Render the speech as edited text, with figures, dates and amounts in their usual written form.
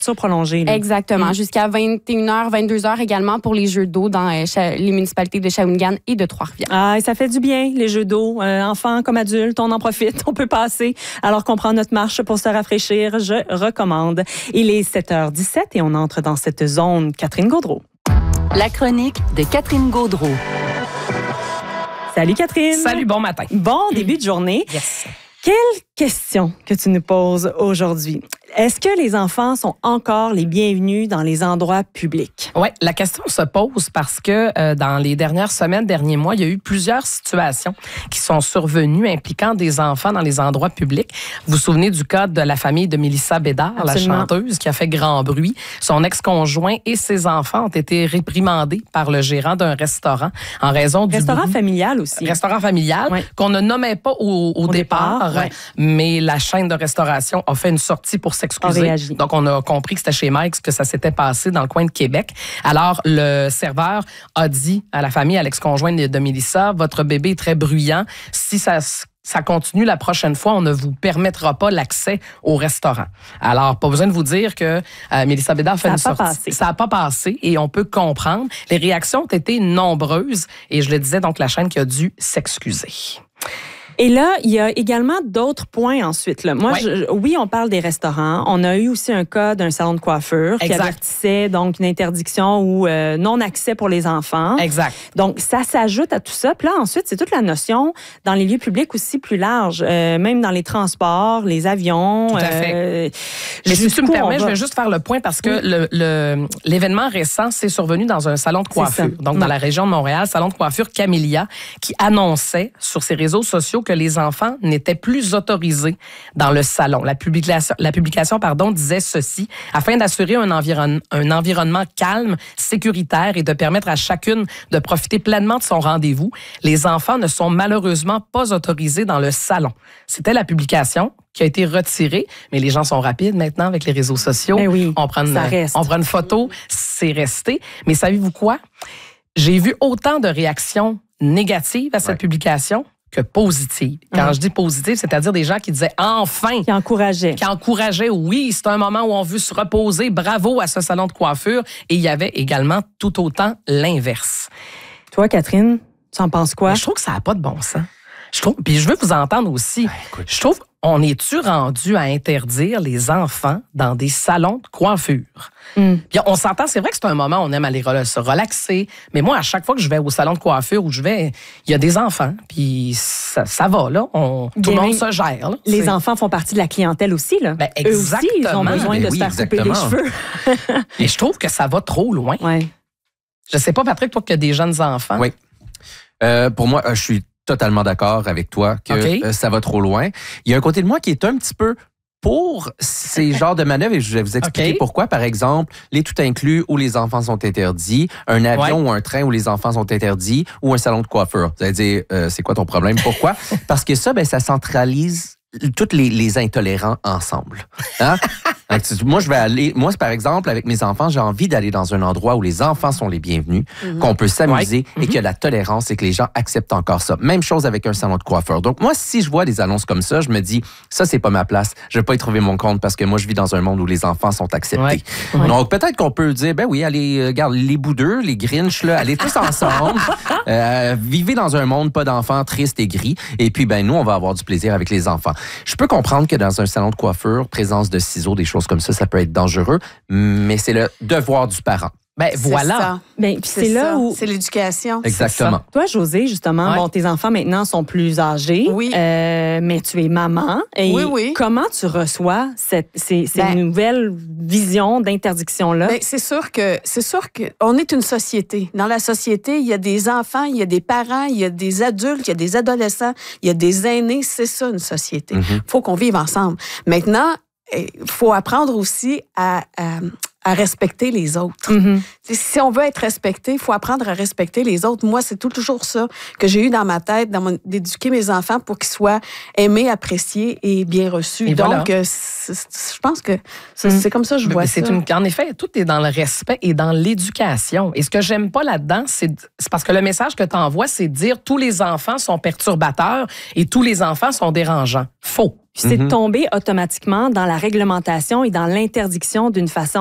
prolongée. Là. Exactement. Jusqu'à 21h, 22h également pour les jeux d'eau dans les municipalités de Shawinigan et de Trois-Rivières. Ah, et ça fait du bien, les jeux d'eau. Enfants comme adultes, on en profite. On peut passer alors qu'on prend notre marche pour se rafraîchir. Je recommande. Il est 7h17 et on entre dans cette zone. Catherine Gaudreault. La chronique de Catherine Gaudreault. Salut Catherine. Salut, bon matin. Bon début de journée. Yes. Quelle question que tu nous poses aujourd'hui? Est-ce que les enfants sont encore les bienvenus dans les endroits publics? Oui, la question se pose parce que dans les dernières semaines, derniers mois, il y a eu plusieurs situations qui sont survenues impliquant des enfants dans les endroits publics. Vous vous souvenez du cas de la famille de Mélissa Bédard, Absolument. la chanteuse, qui a fait grand bruit. Son ex-conjoint et ses enfants ont été réprimandés par le gérant d'un restaurant en raison du Restaurant bruit. familial aussi. Restaurant familial, Ouais. qu'on ne nommait pas au départ, ouais. mais la chaîne de restauration a fait une sortie pour s'excuser. A réagi. Donc, on a compris que c'était chez Mike's que ça s'était passé dans le coin de Québec. Alors, le serveur a dit à la famille, à l'ex-conjoint de Mélissa, votre bébé est très bruyant. Si ça continue la prochaine fois, on ne vous permettra pas l'accès au restaurant. Alors, pas besoin de vous dire que Mélissa Bédard fait une sortie. Ça n'a pas passé et on peut comprendre. Les réactions ont été nombreuses et je le disais, donc la chaîne qui a dû s'excuser. Et là, il y a également d'autres points ensuite. Là. Moi, Ouais. oui, on parle des restaurants. On a eu aussi un cas d'un salon de coiffure qui Exact. avertissait donc une interdiction ou non-accès pour les enfants. Exact. Donc, ça s'ajoute à tout ça. Puis là, ensuite, c'est toute la notion dans les lieux publics aussi plus large, même dans les transports, les avions. Tout à fait. Mais si tu me permets, je vais juste faire le point parce que l'événement récent s'est survenu dans un salon de coiffure. Donc, dans la région de Montréal, salon de coiffure Camélia, qui annonçait sur ses réseaux sociaux que les enfants n'étaient plus autorisés dans le salon. La publication disait ceci: afin d'assurer un environnement calme, sécuritaire et de permettre à chacune de profiter pleinement de son rendez-vous, les enfants ne sont malheureusement pas autorisés dans le salon. C'était la publication qui a été retirée, mais les gens sont rapides maintenant avec les réseaux sociaux. Mais oui, on prend ça reste. on prend une photo, c'est resté. Mais savez-vous quoi? J'ai vu autant de réactions négatives à cette publication que positives. Quand je dis positives, c'est-à-dire des gens qui disaient enfin, qui encourageaient, oui, c'est un moment où on veut se reposer, bravo à ce salon de coiffure. Et il y avait également tout autant l'inverse. Toi, Catherine, tu en penses quoi? Mais je trouve que ça n'a pas de bon sens. Puis je veux vous entendre aussi. Je trouve on est-tu rendu à interdire les enfants dans des salons de coiffure? Puis on s'entend, c'est vrai que c'est un moment où on aime aller se relaxer, mais moi, à chaque fois que je vais au salon de coiffure où je vais, il y a des enfants, puis ça va, là. Tout le monde se gère. Là. Les enfants font partie de la clientèle aussi, là. Ben, eux aussi, ils ont besoin de se faire couper les cheveux. Et je trouve que ça va trop loin. Ouais. Je sais pas, Patrick, toi qui as des jeunes enfants. Oui. Pour moi, je suis totalement d'accord avec toi que ça va trop loin. Il y a un côté de moi qui est un petit peu pour ces genres de manœuvres, et je vais vous expliquer pourquoi. Par exemple, les tout inclus où les enfants sont interdits, un avion ou un train où les enfants sont interdits, ou un salon de coiffure. Vous allez dire, c'est quoi ton problème? Pourquoi? Parce que ça, ça centralise tous les intolérants ensemble. Hein? Moi, par exemple, avec mes enfants, j'ai envie d'aller dans un endroit où les enfants sont les bienvenus, qu'on peut s'amuser et qu'il y a la tolérance et que les gens acceptent encore ça. Même chose avec un salon de coiffeur. Donc, moi, si je vois des annonces comme ça, je me dis, ça, c'est pas ma place. Je vais pas y trouver mon compte parce que moi, je vis dans un monde où les enfants sont acceptés. Donc, peut-être qu'on peut dire, ben oui, allez, regarde, les boudeux, les Grinch, là, allez tous ensemble. Vivez dans un monde pas d'enfants triste et gris. Et puis, nous, on va avoir du plaisir avec les enfants. Je peux comprendre que dans un salon de coiffure, présence de ciseaux, des choses comme ça peut être dangereux, mais c'est le devoir du parent. Voilà. C'est là où... C'est l'éducation. Exactement. Toi, José, justement, tes enfants maintenant sont plus âgés. Oui. Mais tu es maman. Et comment tu reçois ces nouvelles visions d'interdiction-là? C'est sûr qu'on est une société. Dans la société, il y a des enfants, il y a des parents, il y a des adultes, il y a des adolescents, il y a des aînés. C'est ça, une société. Il faut qu'on vive ensemble. Maintenant, il faut apprendre aussi à à respecter les autres. Si on veut être respecté, il faut apprendre à respecter les autres. Moi, c'est toujours ça que j'ai eu dans ma tête, d'éduquer mes enfants pour qu'ils soient aimés, appréciés et bien reçus. Et donc, je pense que c'est comme ça que je vois ça. En effet, tout est dans le respect et dans l'éducation. Et ce que j'aime pas là-dedans, c'est parce que le message que tu envoies, c'est de dire tous les enfants sont perturbateurs et tous les enfants sont dérangeants. Faux. Puis c'est de tomber automatiquement dans la réglementation et dans l'interdiction d'une façon